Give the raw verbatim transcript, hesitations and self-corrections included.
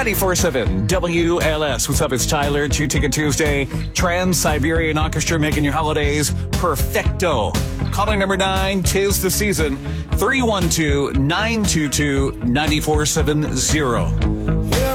ninety-four seven W L S. What's up? It's Tyler. Two Ticket Tuesday. Trans-Siberian Orchestra making your holidays perfecto. Calling number nine, 'tis the season. three one two, nine two two, nine four seven zero.